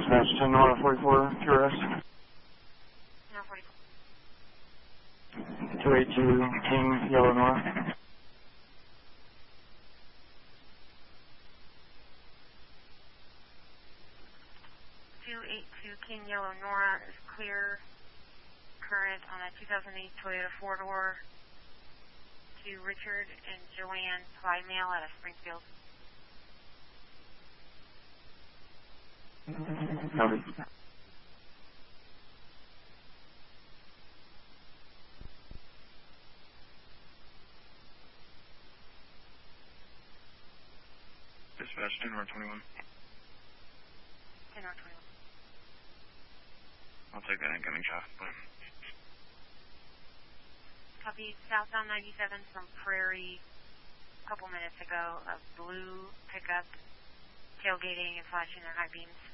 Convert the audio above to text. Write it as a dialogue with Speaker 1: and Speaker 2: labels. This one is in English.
Speaker 1: Dispatch 10 Nora 44, QRS.
Speaker 2: Nora 44.
Speaker 1: 282 King Yellow Nora.
Speaker 2: 282 King Yellow Nora is clear. Current on a 2008 Toyota 4-door to Richard and Joanne Plymale out of Springfield.
Speaker 1: Copy. Dispatch 10 Nora 21.
Speaker 2: 10 Nora 21.
Speaker 1: I'll take that incoming traffic.
Speaker 2: Copy. Southbound 97 from Prairie a couple minutes ago. A blue pickup tailgating and flashing their high beams.